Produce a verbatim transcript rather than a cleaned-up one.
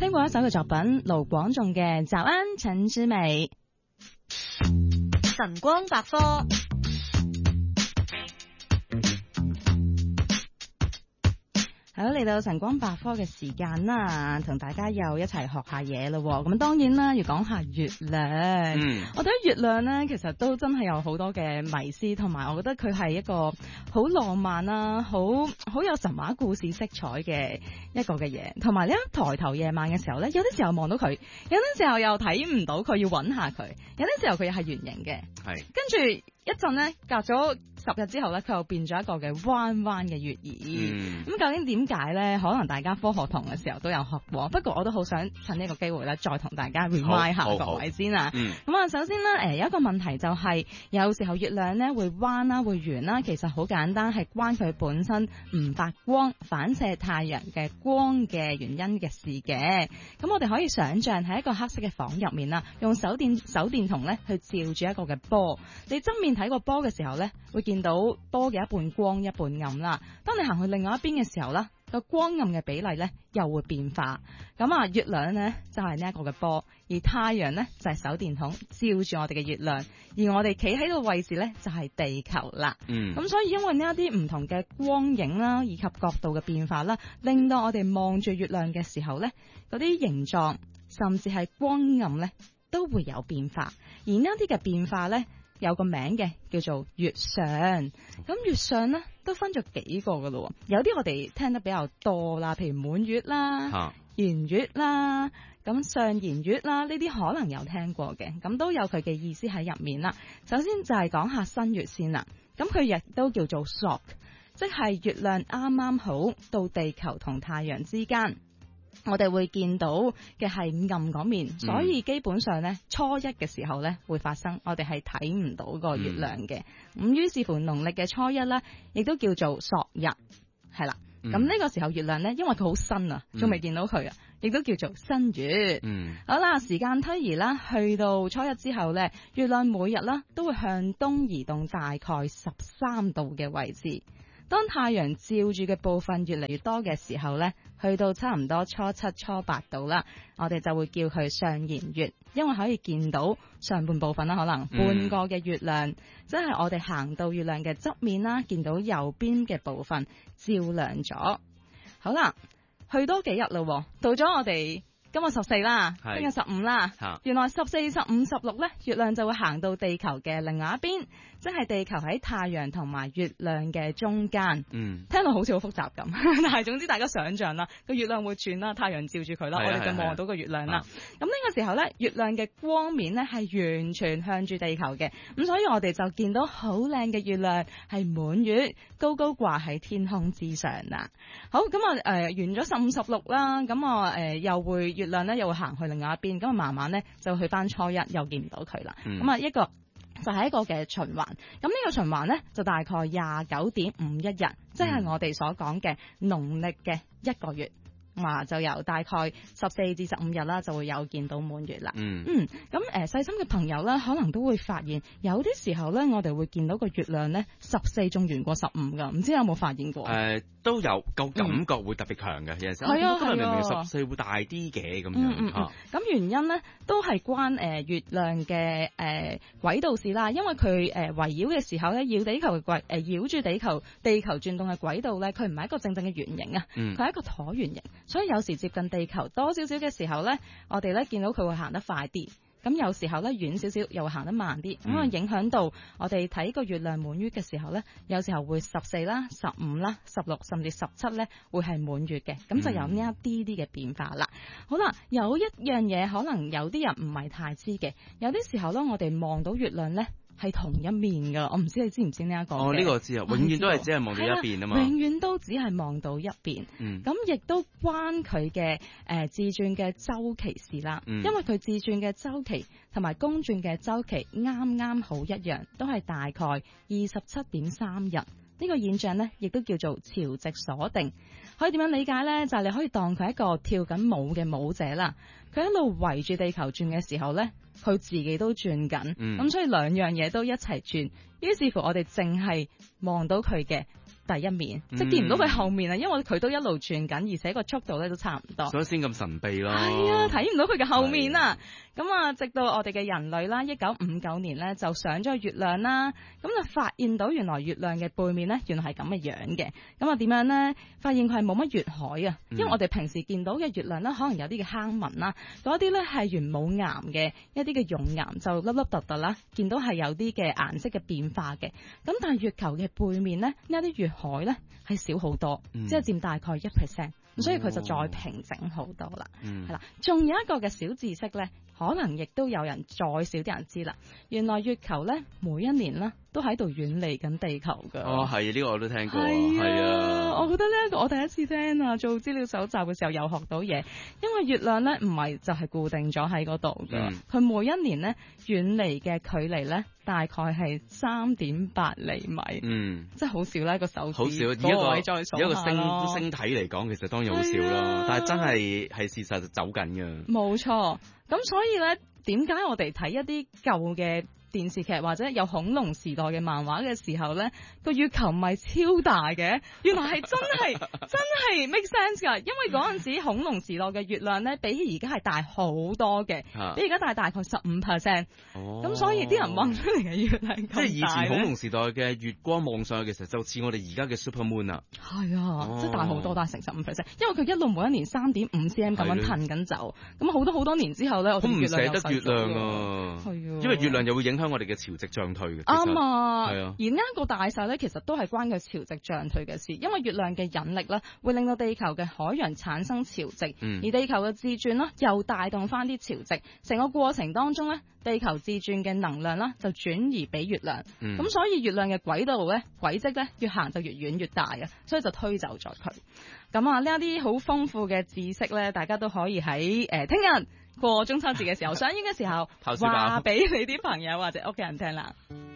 聽過一首嘅作品，盧廣仲嘅《早安陳之美》。 晨光百科。 好，嚟到晨光百科嘅時間啦，同大家又一齊學下嘢咯。咁當然啦，要講下月亮。嗯，我對於月亮呢，其實都真係有好多嘅迷思，同埋我覺得佢係一個好浪漫啦，好好有神話故事色彩嘅一個嘅嘢。同埋呢，抬頭夜晚嘅時候呢，有啲時候望到佢，有啲時候又睇唔到佢，要揾下佢。有啲時候佢又係圓形嘅，係跟住一陣呢，隔咗十日之後呢，佢又變咗一個嘅彎彎嘅月兒。咁、嗯、究竟點解呢？可能大家科學堂嘅時候都有學過，不過我都好想趁呢個機會咧，再同大家 remind 下各位先啊。咁啊、嗯，首先咧，誒有一個問題就係、是，有時候月亮咧會彎啦，會圓啦，其實好簡單，係關佢本身唔發光，反射太陽嘅光嘅原因嘅事嘅。咁我哋可以想象喺一個黑色嘅房入面啦，用手電手電筒咧去照住一個嘅波，你側面睇個波嘅時候咧，會見到波嘅一半光一半暗啦。當你行去另外一邊嘅時候啦，個光暗嘅比例咧又會變化。咁啊，月亮咧就係呢一個嘅波，而太陽咧就係手電筒照住我哋嘅月亮，而我哋企喺個位置咧就係地球啦。嗯，咁所以因為呢一啲唔同嘅光影啦，以及角度嘅變化啦，令到我哋望住月亮嘅時候咧，嗰啲形狀甚至係光暗咧都會有變化。而呢一啲嘅變化咧，有個名嘅叫做月相。咁月相咧都分咗幾個噶咯，有啲我哋聽得比較多啦，譬如滿月啦、圓月啦、咁上弦月啦，呢啲可能有聽過嘅，咁都有佢嘅意思喺入面啦。首先就係講下新月先啦，咁佢亦都叫做 Sok， 即係月亮啱啱好到地球同太陽之間。我哋會見到嘅係暗嗰面，所以基本上咧初一嘅時候咧會發生，我哋係睇唔到個月亮嘅。咁於是乎農曆嘅初一咧，亦都叫做朔日，係啦。咁呢、嗯、個時候月亮咧，因為佢好新啊，仲未見到佢啊，亦都叫做新月。嗯，好啦，時間推移啦，去到初一之後咧，月亮每日啦都會向東移動大概十三度嘅位置。當太陽照住嘅部分越嚟越多嘅時候呢，去到差唔多初七、初八度啦，我哋就會叫佢上弦月，因為可以見到上半部分啦，可能半個嘅月亮，嗯、即係我哋行到月亮嘅側面啦，見到右邊嘅部分照亮咗。好啦，去多幾日啦，到咗我哋今日十四啦，聽日十五啦，原來十四、十五、十六呢，月亮就會行到地球嘅另外一邊。即係地球喺太陽同埋月亮嘅中間，嗯，聽到好似好複雜咁，但係總之大家想象啦，個月亮會轉啦，太陽照住佢啦，我哋就望到個月亮啦。咁呢個時候咧，月亮嘅光面咧係完全向住地球嘅，咁所以我哋就見到好靚嘅月亮係滿月，高高掛喺天空之上啦。好，咁啊誒完咗十五、十六啦，咁我誒又會月亮咧又會行去另外一邊，咁啊慢慢咧就去翻初一，又見唔到佢啦。咁啊、嗯、一個。就係一個嘅循環，咁呢個循環呢，就大概廿九點五一日，即係我哋所講嘅農曆嘅一個月。話就由大概十四至十五日啦，就會有見到滿月啦。嗯嗯，咁誒細心嘅朋友咧，可能都會發現有啲時候咧，我哋會見到個月亮咧十四仲圓過十五噶，唔知有冇發現過？誒、呃，都有個感覺會特別強嘅，有陣時係啊，今日明明十四會大啲嘅咁樣。嗯嗯嗯。咁、啊、原因咧都係關誒、呃、月亮嘅誒、呃、軌道事啦，因為佢誒圍繞嘅時候咧，繞地球嘅軌誒繞住地球地球轉動嘅軌道咧，佢唔係一個正正嘅圓形啊，佢係、嗯、一個橢圓形。所以有時接近地球多少少嘅時候呢，我哋呢見到佢會行得快啲，咁有時候呢遠少少又會行得慢啲，咁啊、嗯、影響到我哋睇個月亮滿月嘅時候呢，有時候會十四啦、十五啦、十六甚至十七呢會係滿月嘅，咁就有呢一啲啲嘅變化啦。嗯、好啦，有一樣嘢可能有啲人唔係太知嘅，有啲時候呢，我哋望到月亮呢係同一面噶，我唔知你知唔知呢一個？哦，呢、這個知啊，永遠都係只係望到一邊啊嘛，永遠都只係望到一邊。嗯，咁亦都關佢嘅誒自轉嘅周期事啦。嗯，因為佢自轉嘅周期同埋公轉嘅周期啱啱好一樣，都係大概二十七點三日。呢個現象呢，亦都叫做潮汐鎖定。可以點樣理解呢？就係、是、你可以當佢一個跳緊舞嘅舞者啦。佢一路圍住地球轉嘅時候呢，佢自己都轉緊。咁、嗯、所以兩樣嘢都一齊轉。於是乎，我哋淨係望到佢嘅第一面，嗯、即係見唔到佢後面啊，因為佢都一路轉緊，而且個速度咧都差唔多， 所以先咁神秘咯。 係啊，睇唔到佢嘅後面啊。咁啊，直到我哋嘅人類啦，一九五九年咧就上咗月亮啦，咁就發現到原來月亮嘅背面咧，原來係咁嘅樣嘅。咁啊點樣咧？發現佢係冇乜月海啊，因為我哋平時見到嘅月亮咧，可能有啲嘅坑紋啦，嗰啲咧係原冇岩嘅一啲嘅熔岩，就粒粒突突啦，見到係有啲嘅顏色嘅變化嘅。咁但係月球嘅背面咧，呢一啲月海咧係少好多，嗯、即係佔大概一 percent，咁所以佢就再平整好多啦。係啦、嗯，仲有一個嘅小知識咧。可能亦都有人再少啲人知啦。原來月球咧每一年咧都喺度遠離緊地球㗎。哦，係呢、呢個我都聽過。係啊，啊我覺得呢一個我第一次聽啊，做資料搜集嘅時候又學到嘢。因為月亮咧唔係就係固定咗喺嗰度㗎，佢、嗯、每一年咧遠離嘅距離咧大概係三點八厘米。嗯，即係好少啦，一個手指。好少，以一個以一個星星體嚟講，其實當然好少啦。啊、但係真係係事實就走緊㗎。冇錯。咁所以咧，點解我哋睇一啲舊嘅電視劇或者有恐龍時代嘅漫畫嘅時候咧，個月球唔係超大嘅？原來係真係真係 make sense 㗎，因為嗰陣時恐龍時代嘅月亮咧，比起而家係大好多嘅，比而家大大概十五 percent。哦，咁所以啲人望出嚟嘅月亮咁大，即係以前恐龍時代嘅月光望上去，其實就似我哋而家嘅 super moon 啊。係啊，哦、即係大好多，大成十五 percent。因為佢一路每一年三點五 cm 咁樣褪緊走，咁好多好多年之後咧，我哋月亮又細咗。唔捨得月亮啊，係啊，因為月亮又會影響我哋嘅潮汐漲退嘅。啱啊，係啊。而呢一個大細咧，其實都係關佢潮汐漲退嘅事，因為月亮嘅引力咧，會令到地球嘅海洋產生潮汐，嗯、而地球嘅自轉啦，又帶動翻啲潮汐，成個過程當中咧，地球自轉嘅能量啦，就轉移俾月亮，咁、嗯、所以月亮嘅軌道咧，軌跡咧，越行就越遠越大啊，所以就推走咗佢。咁啊，呢一啲好豐富嘅知識咧，大家都可以喺誒聽日過中秋節嘅時候，上映嘅時候話俾你啲朋友或者屋企人聽啦。